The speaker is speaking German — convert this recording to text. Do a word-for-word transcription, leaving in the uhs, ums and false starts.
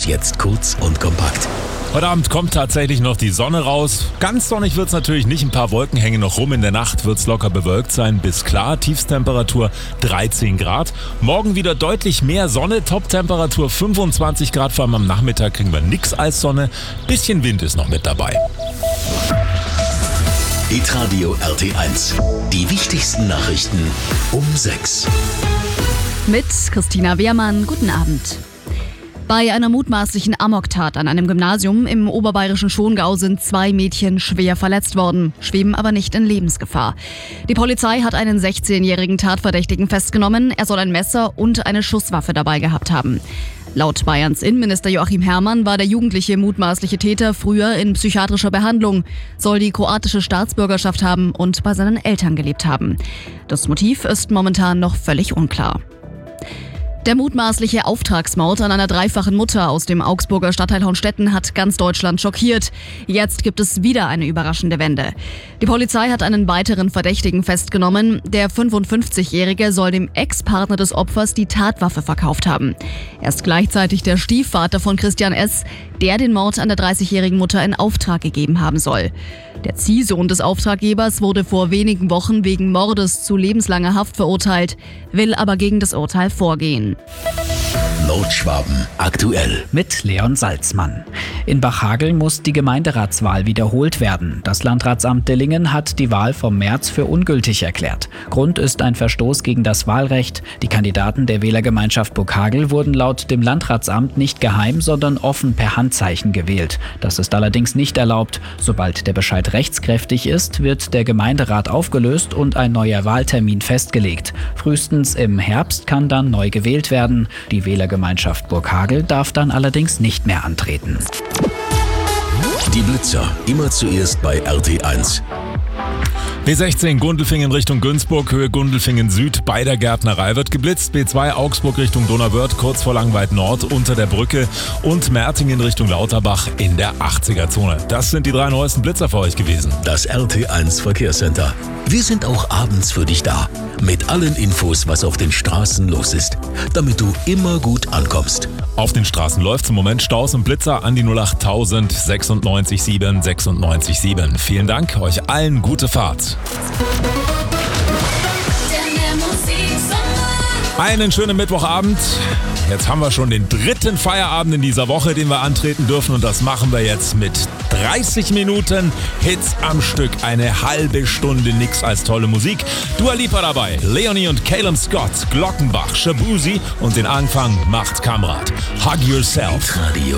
jetzt kurz und kompakt. Heute Abend kommt tatsächlich noch die Sonne raus. Ganz sonnig wird's natürlich nicht, ein paar Wolken hängen noch rum. In der Nacht wird's locker bewölkt sein, bis klar. Tiefstemperatur dreizehn Grad. Morgen wieder deutlich mehr Sonne, Toptemperatur fünfundzwanzig Grad. Vor allem am Nachmittag kriegen wir nix als Sonne. Bisschen Wind ist noch mit dabei. Hitradio R T eins. Die wichtigsten Nachrichten um sechs. Mit Christina Wehrmann, guten Abend. Bei einer mutmaßlichen Amoktat an einem Gymnasium im oberbayerischen Schongau sind zwei Mädchen schwer verletzt worden, schweben aber nicht in Lebensgefahr. Die Polizei hat einen sechzehnjährigen Tatverdächtigen festgenommen. Er soll ein Messer und eine Schusswaffe dabei gehabt haben. Laut Bayerns Innenminister Joachim Herrmann war der jugendliche mutmaßliche Täter früher in psychiatrischer Behandlung, soll die kroatische Staatsbürgerschaft haben und bei seinen Eltern gelebt haben. Das Motiv ist momentan noch völlig unklar. Der mutmaßliche Auftragsmord an einer dreifachen Mutter aus dem Augsburger Stadtteil Honstetten hat ganz Deutschland schockiert. Jetzt gibt es wieder eine überraschende Wende. Die Polizei hat einen weiteren Verdächtigen festgenommen. Der fünfundfünfzigjährige soll dem Ex-Partner des Opfers die Tatwaffe verkauft haben. Er ist gleichzeitig der Stiefvater von Christian S., der den Mord an der dreißigjährigen Mutter in Auftrag gegeben haben soll. Der Ziehsohn des Auftraggebers wurde vor wenigen Wochen wegen Mordes zu lebenslanger Haft verurteilt, will aber gegen das Urteil vorgehen. Nordschwaben aktuell. Mit Leon Salzmann. In Bachhageln muss die Gemeinderatswahl wiederholt werden. Das Landratsamt Dillingen hat die Wahl vom März für ungültig erklärt. Grund ist ein Verstoß gegen das Wahlrecht. Die Kandidaten der Wählergemeinschaft Burghagel wurden laut dem Landratsamt nicht geheim, sondern offen per Handzeichen gewählt. Das ist allerdings nicht erlaubt. Sobald der Bescheid rechtskräftig ist, wird der Gemeinderat aufgelöst und ein neuer Wahltermin festgelegt. Frühestens im Herbst kann dann neu gewählt werden. Die Wählergemeinschaft Burghagel darf dann allerdings nicht mehr antreten. Die Blitzer, immer zuerst bei R T eins. B sechzehn Gundelfingen Richtung Günzburg, Höhe Gundelfingen Süd, bei der Gärtnerei wird geblitzt. B zwei Augsburg Richtung Donauwörth, kurz vor Langweid Nord unter der Brücke. Und Mertingen Richtung Lauterbach in der achtziger-Zone. Das sind die drei neuesten Blitzer für euch gewesen. Das R T eins Verkehrscenter. Wir sind auch abends für dich da. Mit allen Infos, was auf den Straßen los ist. Damit du immer gut ankommst. Auf den Straßen läuft im Moment Staus und Blitzer an die null acht tausend sechsundneunzig sieben sechsundneunzig sieben. Vielen Dank, euch allen gute Fahrt. Einen schönen Mittwochabend. Jetzt haben wir schon den dritten Feierabend in dieser Woche, den wir antreten dürfen. Und das machen wir jetzt mit dreißig Minuten Hits am Stück. Eine halbe Stunde nix als tolle Musik. Dua Lipa dabei, Leonie und Calum Scott, Glockenbach, Shabuzi und den Anfang macht Kamrat. Hug Yourself. Radio.